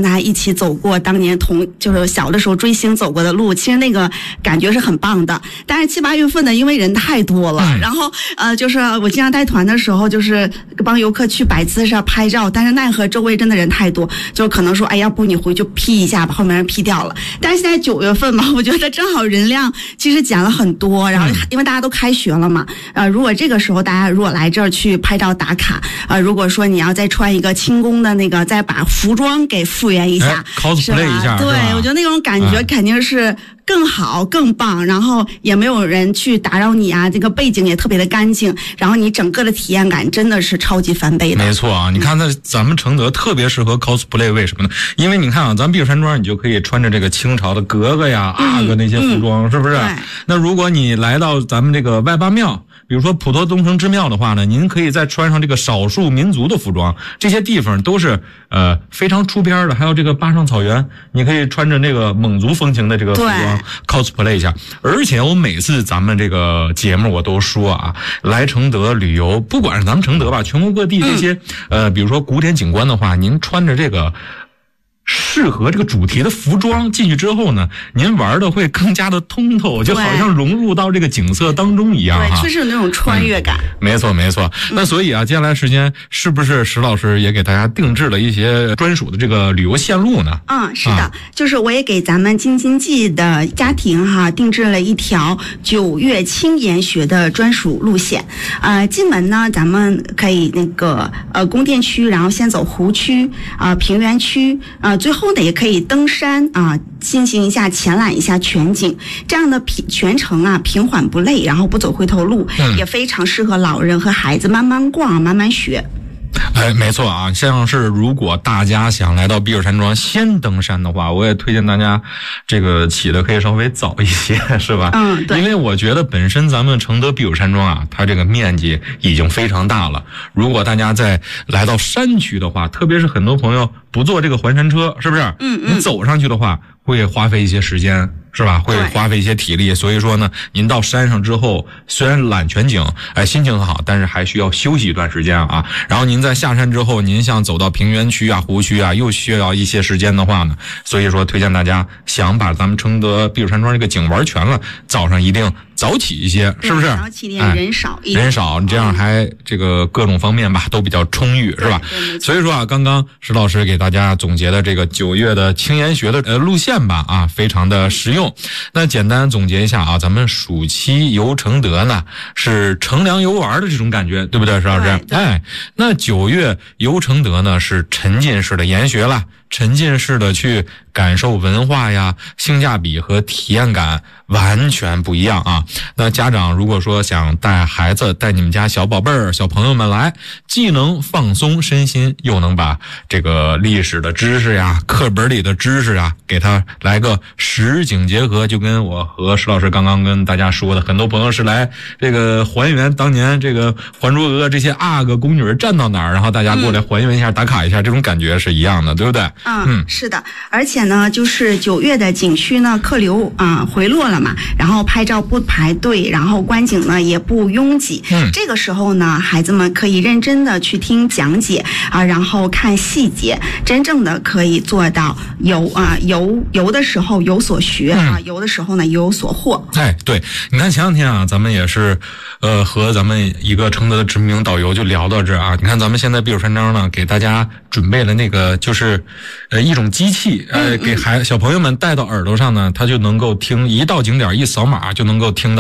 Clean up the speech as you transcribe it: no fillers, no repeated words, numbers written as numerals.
他一起走过当年就是小的时候追星走过的路，其实那个感觉是很棒的。但是7、8月份呢，因为人太多了，然后就是我经常带团的时候，就是帮游客去摆姿势拍照，但是奈何周围真的人太多，就可能说哎，要不你回去 P 一下，把后面人 P 掉了。但是现在9月份嘛，我觉得正好人量其实减了很多，然后因为大家都开学了嘛，如果这个时候大家如果来这儿去拍照打卡，如果说你要再穿一个轻功的那个，再把服装给复原一下 ，cosplay 一下， 对，我觉得那种感觉肯定是更好更棒，然后也没有人去打扰你啊，这个背景也特别的干净，然后你整个的体验感真的是超级翻倍的。 没错啊，你看咱们承德特别适合 cosplay， 为什么呢？因为你看啊，咱避暑山庄你就可以穿着这个清朝的格格呀、阿哥那些服装，是不是？那如果你来到咱们这个外八庙，比如说普陀东城之庙的话呢，您可以再穿上这个少数民族的服装，这些地方都是非常出边的。还有这个巴上草原，你可以穿着那个蒙族风情的这个服装 cosplay 一下。而且我每次咱们这个节目我都说啊，来承德旅游，不管是咱们承德吧，全国各地这些比如说古典景观的话，您穿着这个适合这个主题的服装进去之后呢，您玩的会更加的通透，就好像融入到这个景色当中一样哈。 对，确实有那种穿越感。 没错没错。那所以啊，接下来时间是不是石老师也给大家定制了一些专属的这个旅游线路呢？ 是的，就是我也给咱们京津冀的家庭哈定制了一条9月轻研学的专属路线。进门呢，咱们可以那个宫殿区，然后先走湖区平原区最后呢也可以登山进行一下前览一下全景，这样的全程平缓不累，然后不走回头路，也非常适合老人和孩子慢慢逛慢慢学。 没错啊，像是如果大家想来到避暑山庄先登山的话，我也推荐大家这个起的可以稍微早一些，是吧？对。因为我觉得本身咱们承德避暑山庄它这个面积已经非常大了。如果大家再来到山区的话，特别是很多朋友不坐这个环山车，是不是？你走上去的话，会花费一些时间，是吧？会花费一些体力，所以说呢，您到山上之后，虽然览全景，心情很好，但是还需要休息一段时间啊。然后您在下山之后，您像走到平原区湖区又需要一些时间的话呢，所以说推荐大家想把咱们承德避暑山庄这个景玩全了，早上一定早起一些，是不是？ 早起点，人少一点， 人少，你这样还这个各种方面吧都比较充裕，是吧？所以说刚刚石老师给大家总结的这个9月的轻研学的路线吧非常的实用。那简单总结一下咱们暑期游承德呢是乘凉游玩的这种感觉，对不对，石老师？那9月游承德呢是沉浸式的研学了，沉浸式的去感受文化呀，性价比和体验感完全不一样那家长如果说想带孩子带你们家小宝贝儿小朋友们来，既能放松身心，又能把这个历史的知识呀课本里的知识给他来个实景结合，就跟我和石老师刚刚跟大家说的，很多朋友是来这个还原当年这个还珠格格这些阿哥宫女站到哪儿，然后大家过来还原一下打卡一下，这种感觉是一样的，对不对？ 是的。而且呢就是9月的景区呢客流回落了嘛，然后拍照不排队，然后观景呢也不拥挤，这个时候呢孩子们可以认真的去听讲解然后看细节，真正的可以做到游的时候有所学游的时候呢有所获。 对，你看前两天咱们也是和咱们一个承德的知名导游就聊到这你看咱们现在避暑山庄呢给大家准备了那个就是一种机器给小朋友们戴到耳朵上呢，他就能够听，一到景点一扫码就能够听到